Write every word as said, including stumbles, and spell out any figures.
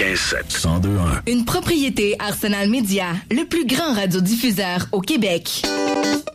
quatre-vingt-sept cent deux un. Une propriété Arsenal Média, le plus grand radiodiffuseur au Québec.